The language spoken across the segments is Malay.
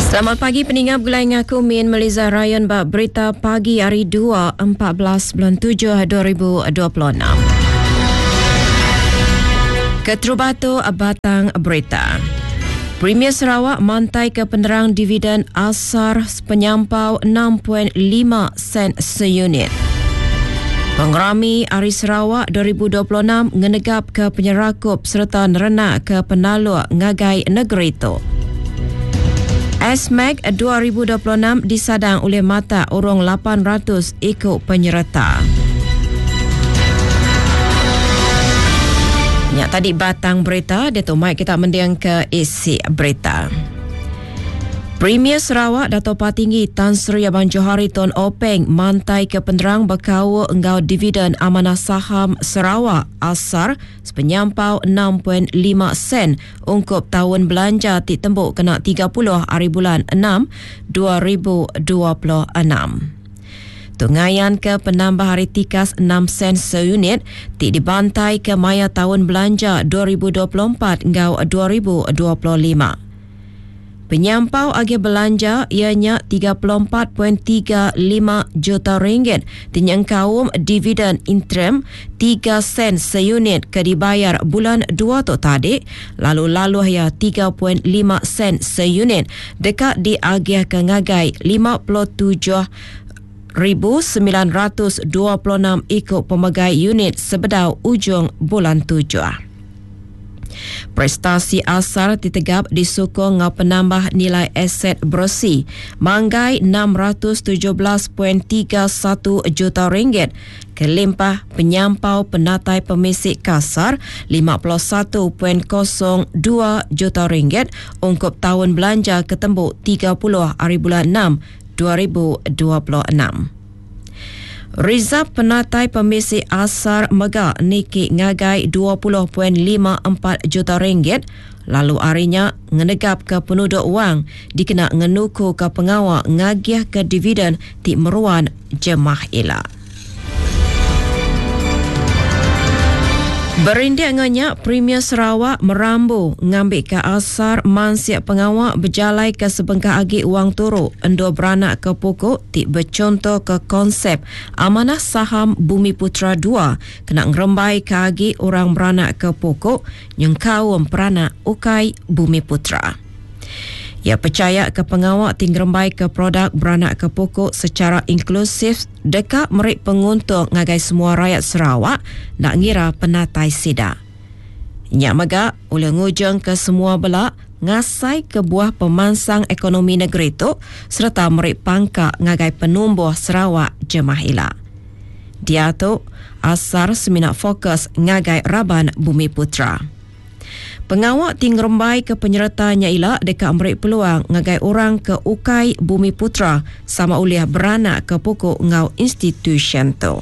Selamat pagi pendengar Gulai Ngaku Min Meliza Ryan bab berita pagi hari 2 14 bulan 7 2026. Keterubatu Batang Berita. Premier Sarawak mantai ke penerang dividen asar penyampau 6.5 sen seunit. Pengerami Hari Sarawak 2026 ngenegap ke penyerakup serta nerenak ke penalur ngagai negeri itu. SMAG 2026 disadang oleh mata urung 800 ikut penyerta. Nyak tadi batang berita, Dato' Mike kita mendiang ke isi berita. Premier Sarawak Dato' Patinggi Tan Sri Abang Johari Tun Openg mantai ke penerang berkawa enggau dividen amanah saham Sarawak asar sepenyampau 6.5 sen ungkup tahun belanja ti tembuk kena 30 hari bulan 6 2026. Tungayan ke penambah hari tikas 6 sen seunit ti dibantai ke maya tahun belanja 2024 enggau 2025. Penyampau agi belanja ianya 34.35 juta ringgit dengan kaum dividen interim 3 sen seunit ke dibayar bulan 2 tu tadi, lalu ya 3.5 sen seunit dekat diagih ke ngagai 57,926 ikut pemegai unit sebedau ujung bulan 7. Prestasi asar ditegap disokong ngau penambah nilai aset bersih manggai 617.31 juta ringgit kelimpah penyampau penatai pemisik kasar 51.02 juta ringgit ungkup tahun belanja ketembuk 30 hari bulan 6 2026. Rizab penatai pemisik asar Megak Niki ngagai 20.54 juta ringgit lalu harinya ngenegap ke penduduk wang dikena ngenuku ke pengawal ngagih ke dividen ti meruan jemah elak. Berindik nganya Premier Sarawak merambu ngambil ke asar mansiap pengawak berjalai ke sebengkah agi wang turu endo beranak ke pokok ti bercontoh ke konsep amanah saham Bumi Putra 2 kena ngerembai ke agi orang beranak ke pokok yang kaum peranak ukai Bumi Putra. Ia percaya ke pengawak tinggerembai ke produk beranak ke pokok secara inklusif dekat merik penguntung ngagai semua rakyat Sarawak nak ngira penatai sida. Nyak megak oleh ngujung ke semua belak ngasai ke buah pemansang ekonomi negeri itu serta merik pangkak ngagai penumbuh Sarawak jemah elak. Dia tu asar seminat fokus ngagai Raban Bumi Putra. Pengawak tinggerembai ke penyertanya ialah dekat merik peluang ngagai orang ke ukai Bumi Putra sama uliah beranak ke pokok ngau institution tu.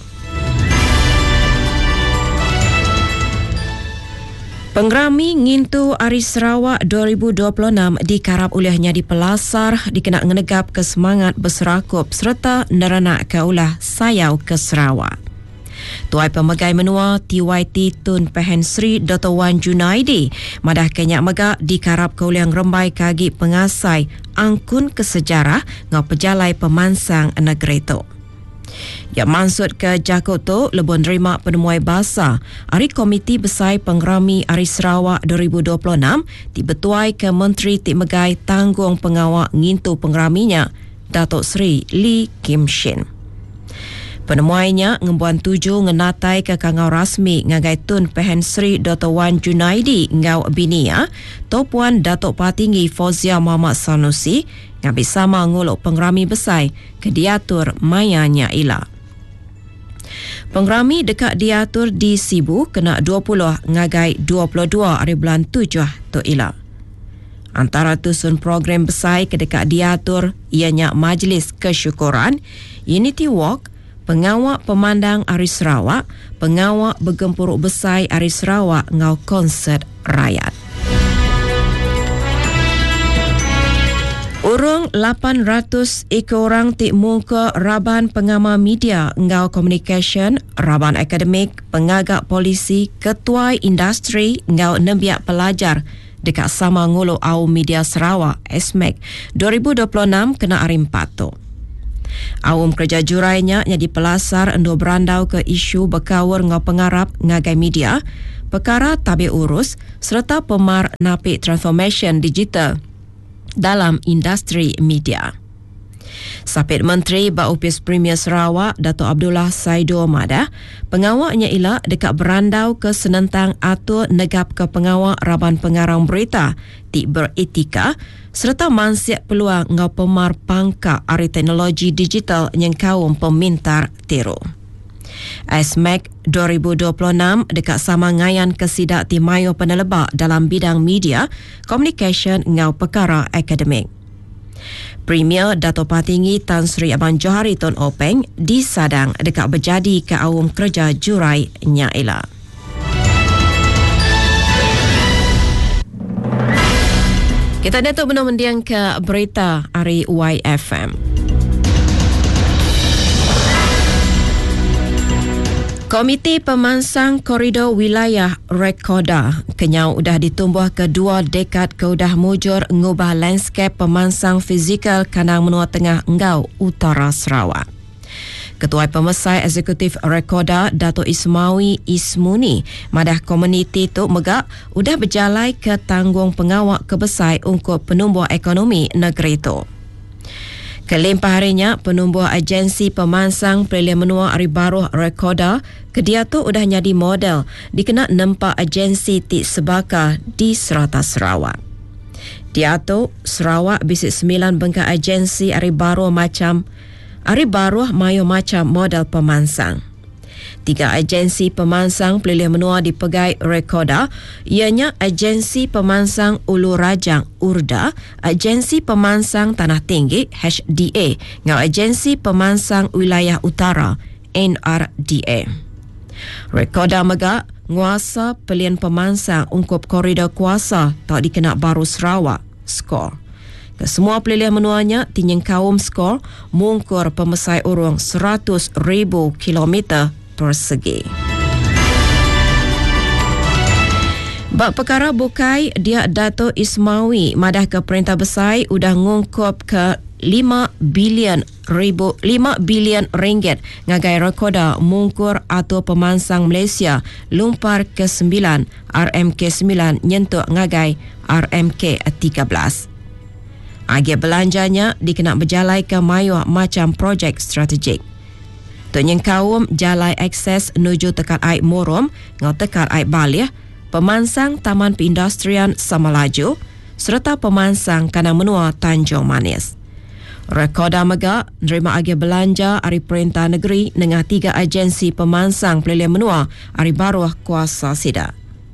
Pengerami ngintu Hari Sarawak 2026 dikarap olehnya di Pelasar dikena ngenegap ke semangat berserakup serta neranak ke ulah sayau ke Sarawak. Tuai Pemegai Menua TYT Tun Pehen Sri Dr. Wan Junaidi madah kenyak megak dikarap ke uliang rembai kagi pengasai angkun kesejarah ngau pejalai pemansang negeri itu. Ya maksud ke Jakut tu lebon nerima penemuai bahasa Hari Komiti Besar Pengerami Hari Sarawak 2026 dibetuai ke Menteri Tik Megai Tanggung Pengawak ngintu pengeraminya Datuk Seri Lee Kim Shin. Penemuainya ngembuan 7 ngenatai ke kangau rasmi ngagai Tun Pehen Sri Dr. Wan Junaidi ngau binia Topuan Datuk Patinggi Fauzia Muhammad Sanusi ngabi sama nguluk pengerami besar ke diatur mayanya ila. Pengerami dekat diatur di Sibu kena 20 ngagai 22 hari bulan 7 tu ila. Antara tusun program besar ke dekat diatur ianya Majlis Kesyukuran, Unity Walk, Pengawak Pemandang Hari Sarawak, Pengawak Bergempuruk Besar Hari Sarawak ngau konsert rakyat. Urung 800 ikut orang tik muka Raban Pengamal Media ngau Communication, Raban Akademik, Pengagak Polisi, Ketua Industri ngau Nembiak Pelajar dekat sama ngulu au media Sarawak SMAC 2026 kena arim patu. Awam kerja jurainya yang dipelasar endo berandau ke isu berkawur ngau pengarap ngagai media, perkara tabi urus serta pemar napik transformation digital dalam industri media. Sapit Menteri Baupis Premier Sarawak Dato' Abdullah Saidu Madah, pengawaknya ialah dekat berandau ke senentang atur negap ke pengawak Raban Pengarang Berita ti beretika serta mansiat peluang ngau pemar pangka ari teknologi digital yang kaum pemintar tiru. SMAC 2026 dekat sama ngayan kesidak ti mayo penelebak dalam bidang media, communication ngau perkara akademik. Premier Dato' Patinggi Tan Sri Abang Johari Tun Openg disadang dekat berjadi ke awam kerja jurai nyaila. Kita datuk benar mendiang ke berita hari YFM. Komiti Pemansang Koridor Wilayah Rekoda kenyau udah ditumbuh ke 2 dekad ke udah mujur ngubah landscape pemansang fizikal Kanang Menua Tengah Engau Utara Sarawak. Ketua Pemesai Eksekutif Rekoda Dato' Ismawi Ismuni madah komuniti tu megak udah berjalai ke tanggung pengawak kebesai untuk penumbuh ekonomi negeri tu. Kelimpah harinya, penumbuh agensi pemansang Perilihan Menua Ari Baruh Rekoda, kedia tu udah jadi model dikena nampak agensi ti sebaka di serata Sarawak. Dia tu, Sarawak bisik 9 bengkak agensi Ari Baruh mayo macam model pemansang. 3 agensi pemansang Perilihan Menua dipegai Rekoda, ianya Agensi Pemansang Ulu Rajang URDA, Agensi Pemansang Tanah Tinggi HDA, ngau Agensi Pemansang Wilayah Utara NRDA. Rekoda megak nguasa pelian pemansang ungkup koridor kuasa tak dikena baru Sarawak skor. Kesemua Perilihan Menuanya tinyeng kaum skor mungkur pemesai urung 100,000 kilometer persegi. Bak perkara bukai dia Dato' Ismawi madah ke Perintah Besar udah ngungkup ke 5 bilion ringgit ngagai Rekoda mungkur atau pemansang Malaysia lumpar ke 9 RMK 9 nyentuk ngagai RMK 13. Agi belanjanya dikena berjalai ke mayu macam projek strategik. Tunyeng kaum jalai akses nuju tekat air Murum, ngau tekat air Balih, pemansang Taman Perindustrian Samalaju, serta pemansang Kanang Menua Tanjung Manis. Rekoda megak nerima agi belanja Ari Perintah Negeri dengan 3 agensi pemansang Perilihan Menua Ari Baruh Kuasa Sida.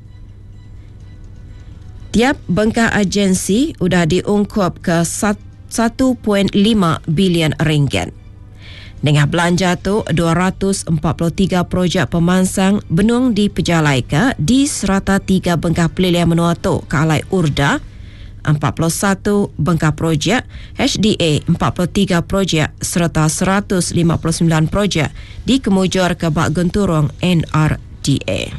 Tiap bengkak agensi udah diungkup ke 1.5 bilion ringgit. Dengan belanja tu, 243 projek pemansang benung dipejalai ke di serata 3 bengkak Perilihan Menua tu ke alai URDA, 41 bengkak projek, HDA 43 projek serta 159 projek dikemujur ke Bak Genturong NRDA.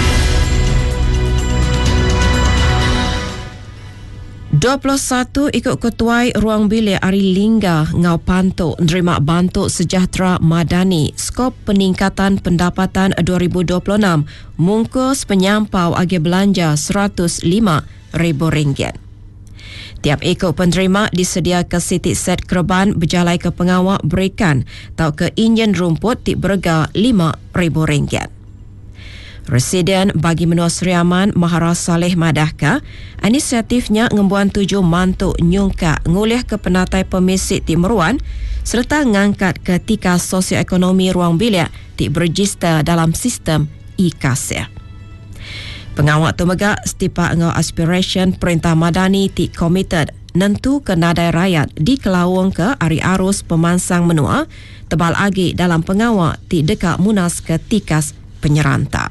21 ikut ketuai ruang bilik Ari Lingga ngau pantuk nerima bantuk sejahtera madani skop peningkatan pendapatan 2026 mungkus penyampau agi belanja RM105,000. Tiap ikut penerima disedia ke Siti Set Kerban berjalai ke pengawak berikan atau ke enjin rumput ti berga RM5,000. Residen bagi Menua Seriaman Mahara Saleh Madahka, inisiatifnya ngembuan 7 mantuk nyungka ngulih ke penatai pemisik ti meruan serta ngangkat ketika sosioekonomi ruang bilik ti berregister dalam sistem e-kasir. Pengawak tu megak setipak ngau aspiration Perintah Madani ti committed nentu ke nadai rakyat di kelawang ke Ari Arus Pemansang Menua tebal agi dalam pengawak ti dekat munas ke tikas penyerantak.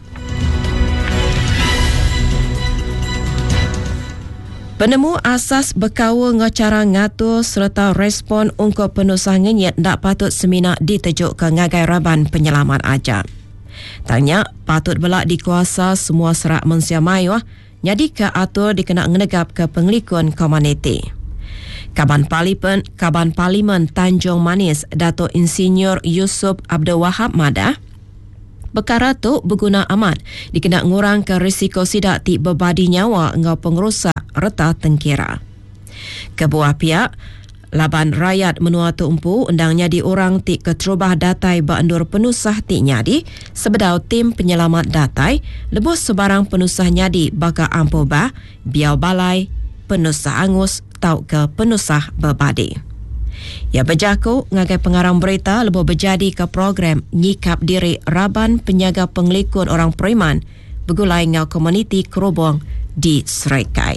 Penemu asas berkawa ngacara ngatur serta respon ungkup penusah ngenyet ndak patut semina ditejuk ke ngagai Raban Penyelamat Ajab. Tanya patut belak dikuasa semua serak mensia mayuah nyadi ke atur dikena ngenegap ke penglikun komuniti. Kaban Parlimen Tanjung Manis, Dato' Insinyur Yusuf Abdul Wahab Madah, perkara tu berguna amat dikena ngurang ke risiko sidak ti berbadi nyawa ngau pengerusak reta tengkira. Kebuah pihak, Laban Rakyat menua tu empu undang nyadi orang ti keterubah datai bandur penusah ti nyadi sebedau tim penyelamat datai lebus sebarang penusah nyadi baka ampu bah biau balai penusah angus tau ke penusah berbadi. Ya berjaku ngagai pengarang berita lebih berjadi ke program nyikap diri Raban Penyaga Penglikun Orang Periman bergulai ngau komuniti Kerubong di Seraikai.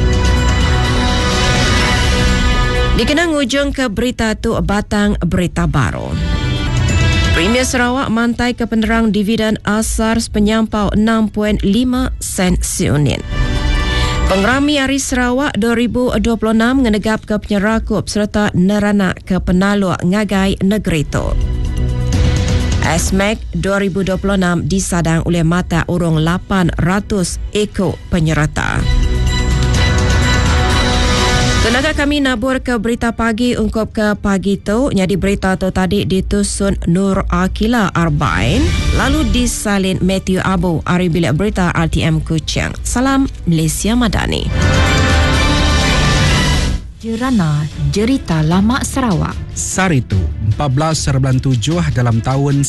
Dikenang ujung ke berita tu batang berita baru. Premier Sarawak mantai ke penerang dividen asar penyampau 6.5 sen seunit. Pengerami Hari Sarawak 2026 ngenegap ke penyerakup serta neranak ke penaluk ngagai negeri itu. ASMAC 2026 disadang oleh mata urung 800 ekor penyerta. Tenaga kami nabur ke berita pagi ungkup ke pagi tu. Jadi berita tu tadi ditusun Nur Akila Arba'in lalu disalin Matthew Abu dari bilik berita RTM Kuching. Salam Malaysia Madani. Jerana Jerita Lama Sarawak. Saritu 14/7 dalam tahun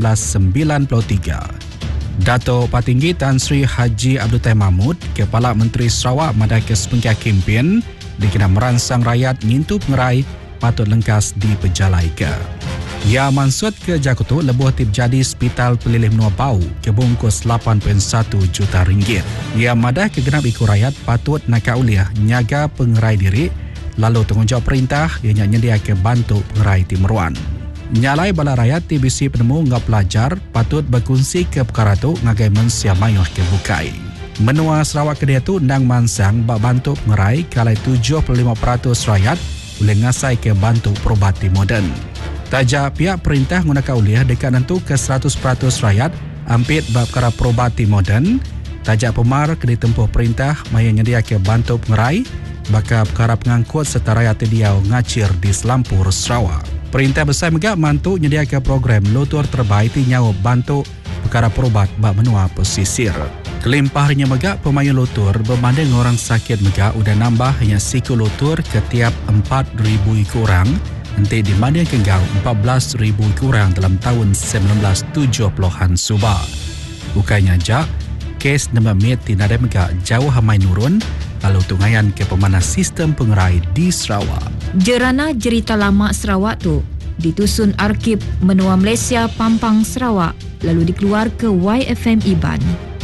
1993. Dato' Patinggi Tan Sri Haji Abdul Tahir Mahmud, Kepala Menteri Sarawak Madakes Sepengkia Kempen, dikena merangsang rakyat ngintu pengerai patut lengkas di Pejalaika. Ya mansut ke Jakutu lebuh tip jadi Hospital Pelilih Menua Bau ke bungkus 8.1 juta ringgit. Ya madah kegenap ikut rakyat patut nak uliah nyaga pengerai diri lalu tanggungjawab perintah ianya nyedia ke bantu pengerai timeruan. Nyalai bala rakyat TBC penemu ngau pelajar patut berkongsi ke perkara tu ngagai mensia mayuh ke bukai. Menua Sarawak kedua tu ndang mansang bak bantu pengerai kalai 75% rakyat boleh ngasai ke bantu perubati moden. Taja pihak perintah gunakan uliah dekat nentu ke 100% rakyat ampit bak perkara perubati moden. Taja pemar kena tempuh perintah maya nyedia ke bantu pengerai baka perkara pengangkut serta rakyat diau ngacir di Selampur Sarawak. Perintah besar megak mantu nyedia ke program lotur terbaik ti nyawa bantu perkara perubat bak menua pesisir. Kelimpahnya megak pemain lotur berbanding orang sakit megak udah nambah hanya siku lotur ketiap 4,000 orang nanti dibanding kenggau 14,000 orang dalam tahun 1970-an suba. Bukannya jak, kes nama mit tidak ada megak jauh hamai nurun lalu tungayan ke pemanas sistem pengerai di Sarawak. Jerana Jerita Lama Sarawak tu ditusun Arkib Menua Malaysia Pampang Sarawak lalu dikeluar ke YFM Iban.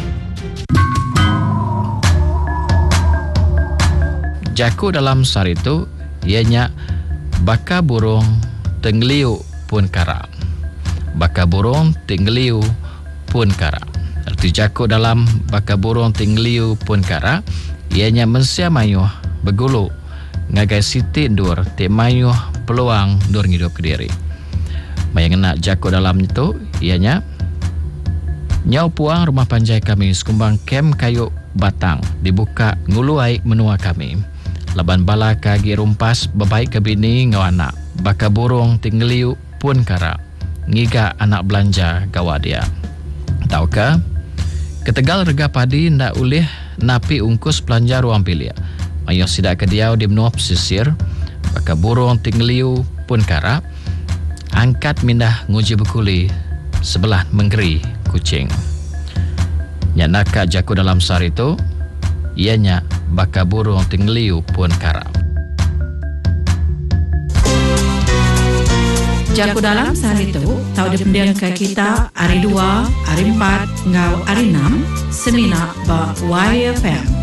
Jaku dalam sari itu ianya baka burung tenggeliu pun kara. Baka burung tenggeliu pun kara. Arti jaku dalam baka burung tenggeliu pun kara ianya mensia mayuh bergulu ngagai siti dur te mayuh peluang dur ngidup ke diri. Mayang nak jaku dalam itu ianya nyau puang rumah panjai kami sekumbang kem kayu batang dibuka nguluai menua kami. Laban bala kagi rumpas bebaik ke bini ngau anak. Baka burung tinggeliu pun kara. Ngiga anak belanja gawa dia. Tahukah? Ketegal rega padi ndak ulih napi ungkus belanja ruang pilia. Mayuh sidak ke diau di menua pesisir. Baka burung tinggeliu pun kara. Angkat mindah nguji bekuli sebelah menggeri kucing. Nyanaka jaku dalam sari itu ianya baka burung tinggeliu pun kara. Jaku dalam sari itu tahu dipendiam ke kita hari 2, hari 4, ngau hari 6 semina ba YFM.